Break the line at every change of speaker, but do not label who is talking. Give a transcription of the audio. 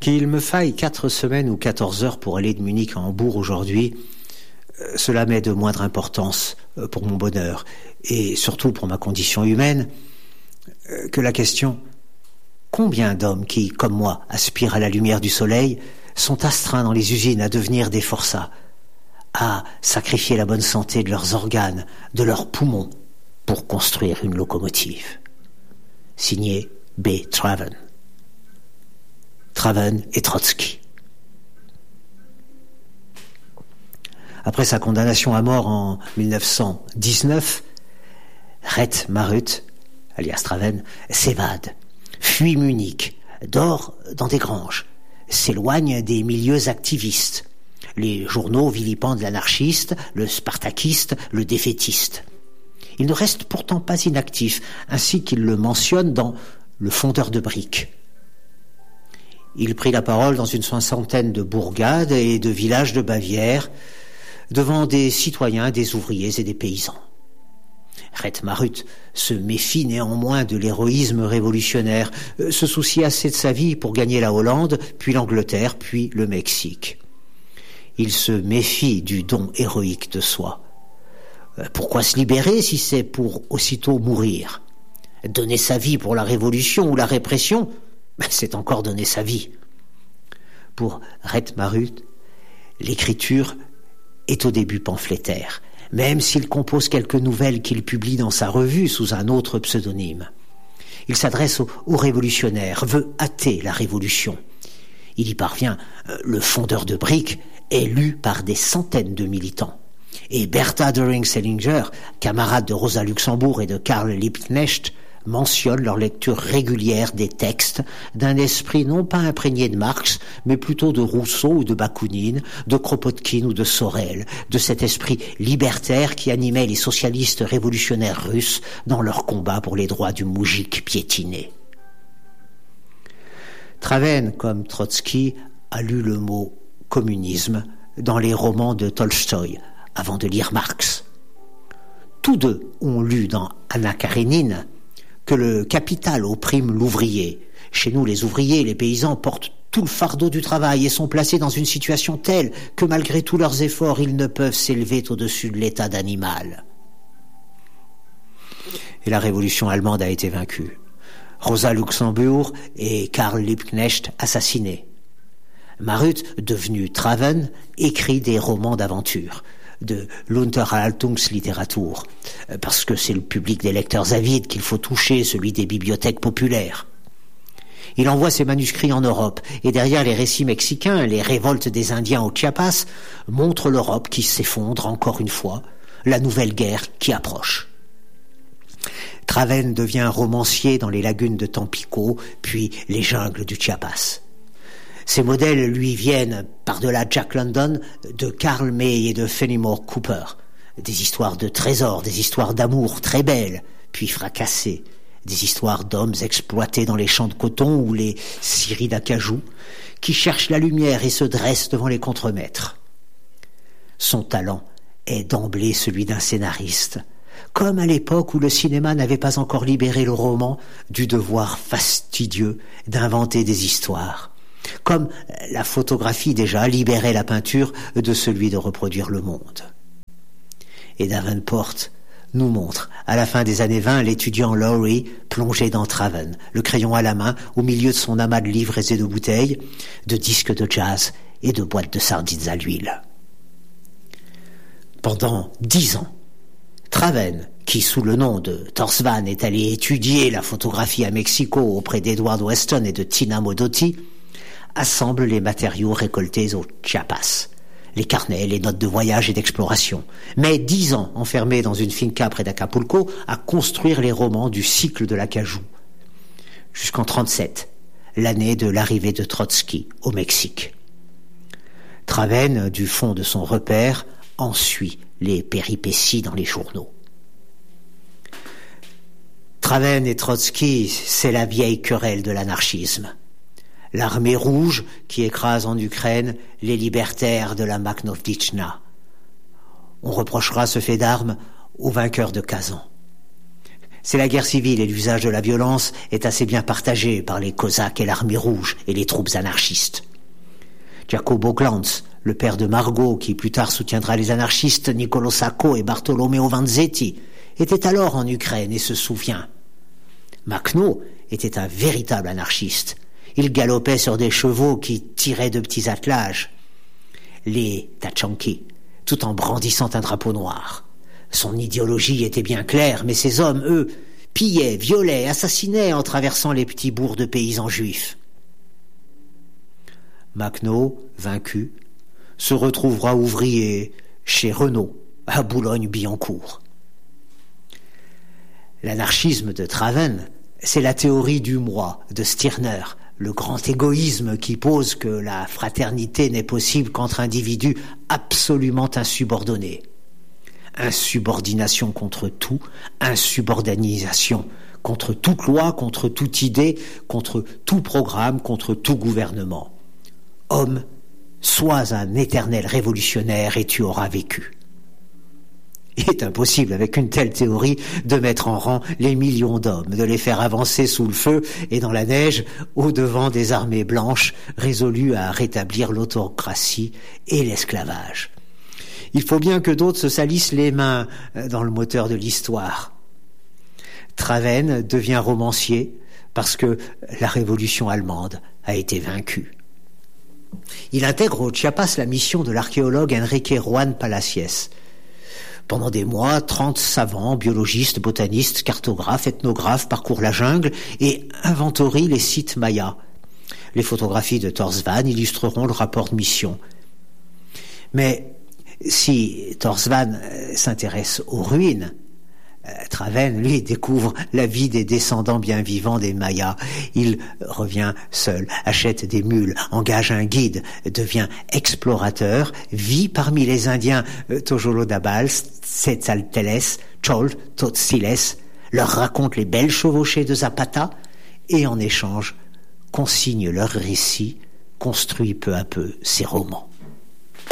Qu'il me faille 4 semaines ou 14 heures pour aller de Munich à Hambourg aujourd'hui, cela m'est de moindre importance pour mon bonheur et surtout pour ma condition humaine que la question « Combien d'hommes qui, comme moi, aspirent à la lumière du soleil, sont astreints dans les usines à devenir des forçats, à sacrifier la bonne santé de leurs organes, de leurs poumons, pour construire une locomotive ?» Signé B. Traven. Traven et Trotsky. Après sa condamnation à mort en 1919, Rhett Marut, alias Traven, s'évade, fuit Munich, dort dans des granges, s'éloigne des milieux activistes. Les journaux vilipendent l'anarchiste, le spartakiste, le défaitiste. Il ne reste pourtant pas inactif, ainsi qu'il le mentionne dans Le fondeur de briques. Il prit la parole dans une soixantaine de bourgades et de villages de Bavière, devant des citoyens, des ouvriers et des paysans. Rhett Marut se méfie néanmoins de l'héroïsme révolutionnaire, se soucie assez de sa vie pour gagner la Hollande, puis l'Angleterre, puis le Mexique. Il se méfie du don héroïque de soi. Pourquoi se libérer si c'est pour aussitôt mourir ? Donner sa vie pour la révolution ou la répression, c'est encore donner sa vie. Pour Rhett Marut, l'écriture est au début pamphlétaire, même s'il compose quelques nouvelles qu'il publie dans sa revue sous un autre pseudonyme. Il s'adresse aux révolutionnaires, veut hâter la révolution. Il y parvient. Le fondeur de briques est lu par des centaines de militants. Et Bertha Doering-Sellinger, camarade de Rosa Luxembourg et de Karl Liebknecht, mentionne leur lecture régulière des textes d'un esprit non pas imprégné de Marx, mais plutôt de Rousseau ou de Bakounine, de Kropotkin ou de Sorel, de cet esprit libertaire qui animait les socialistes révolutionnaires russes dans leur combat pour les droits du moujik piétiné. Traven, comme Trotsky, a lu le mot « communisme » dans les romans de Tolstoï, avant de lire Marx. Tous deux ont lu dans Anna Karénine que le capital opprime l'ouvrier. Chez nous, les ouvriers et les paysans portent tout le fardeau du travail et sont placés dans une situation telle que malgré tous leurs efforts, ils ne peuvent s'élever au-dessus de l'état d'animal. Et la révolution allemande a été vaincue. Rosa Luxembourg et Karl Liebknecht assassinés. Marut, devenu Traven, écrit des romans d'aventure, de l'Unterhaltungsliteratur, parce que c'est le public des lecteurs avides qu'il faut toucher, celui des bibliothèques populaires. Il envoie ses manuscrits en Europe, et derrière les récits mexicains, les révoltes des Indiens au Chiapas montrent l'Europe qui s'effondre encore une fois, la nouvelle guerre qui approche. Traven devient romancier dans les lagunes de Tampico, puis les jungles du Chiapas. Ces modèles lui viennent, par-delà Jack London, de Karl May et de Fenimore Cooper. Des histoires de trésors, des histoires d'amour très belles, puis fracassées. Des histoires d'hommes exploités dans les champs de coton ou les scieries d'acajou, qui cherchent la lumière et se dressent devant les contremaîtres. Son talent est d'emblée celui d'un scénariste, comme à l'époque où le cinéma n'avait pas encore libéré le roman du devoir fastidieux d'inventer des histoires. Comme la photographie déjà libérait la peinture de celui de reproduire le monde. Et Davenport nous montre, à la fin des années 20, l'étudiant Lowry plongé dans Traven, le crayon à la main, au milieu de son amas de livres et de bouteilles, de disques de jazz et de boîtes de sardines à l'huile. Pendant 10 ans, Traven, qui sous le nom de Torsvan est allé étudier la photographie à Mexico auprès d'Edward Weston et de Tina Modotti, assemble les matériaux récoltés au Chiapas, les carnets, les notes de voyage et d'exploration, mais 10 ans enfermé dans une finca près d'Acapulco à construire les romans du cycle de l'acajou, jusqu'en 1937, l'année de l'arrivée de Trotsky au Mexique. Traven, du fond de son repère, en suit les péripéties dans les journaux. Traven et Trotsky, c'est la vieille querelle de l'anarchisme. L'armée rouge qui écrase en Ukraine les libertaires de la Makhnovitchna. On reprochera ce fait d'armes aux vainqueurs de Kazan. C'est la guerre civile et l'usage de la violence est assez bien partagé par les Cosaques et l'Armée rouge et les troupes anarchistes. Jacobo Glanz, le père de Margot, qui plus tard soutiendra les anarchistes Niccolò Sacco et Bartolomeo Vanzetti, était alors en Ukraine et se souvient. Makhno était un véritable anarchiste. Il galopait sur des chevaux qui tiraient de petits attelages, les tachanki, tout en brandissant un drapeau noir. Son idéologie était bien claire, mais ses hommes, eux, pillaient, violaient, assassinaient en traversant les petits bourgs de paysans juifs. Makhno, vaincu, se retrouvera ouvrier chez Renault, à Boulogne-Billancourt. L'anarchisme de Traven, c'est la théorie du moi de Stirner, le grand égoïsme qui pose que la fraternité n'est possible qu'entre individus absolument insubordonnés. Insubordination contre tout, insubordination contre toute loi, contre toute idée, contre tout programme, contre tout gouvernement. Homme, sois un éternel révolutionnaire et tu auras vécu. Il est impossible, avec une telle théorie, de mettre en rang les millions d'hommes, de les faire avancer sous le feu et dans la neige, au-devant des armées blanches, résolues à rétablir l'autocratie et l'esclavage. Il faut bien que d'autres se salissent les mains dans le moteur de l'histoire. Traven devient romancier parce que la révolution allemande a été vaincue. Il intègre au Chiapas la mission de l'archéologue Enrique Juan Palaciés. Pendant des mois, 30 savants, biologistes, botanistes, cartographes, ethnographes parcourent la jungle et inventorient les sites mayas. Les photographies de Torsvan illustreront le rapport de mission. Mais si Torsvan s'intéresse aux ruines, Traven, lui, découvre la vie des descendants bien vivants des Mayas. Il revient seul, achète des mules, engage un guide, devient explorateur, vit parmi les Indiens Tojolodabal, Tzetzalteles, Chol, Totziles, leur raconte les belles chevauchées de Zapata et en échange consigne leurs récits, construit peu à peu ses romans.